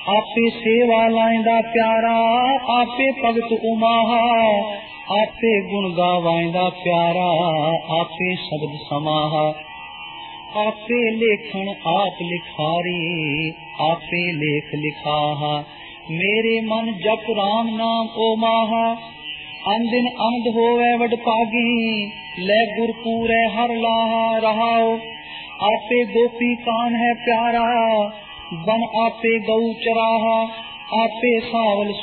आपे सेवा लाइंदा प्यारा, आपे भगत उमाहा, आपे गुण गावाइंदा प्यारा, आपे शब्द समाहा। आपे लेखन आप लिखारी, आपे लेख लिखाहा। मेरे मन जप राम नाम ओ माहा, अंदिन अंध होवे वड पागी, ले गुरपूरे हर लाहा रहाओ। आपे गोपी कान है प्यारा, बन आपे गऊ चराहा, आपे सावल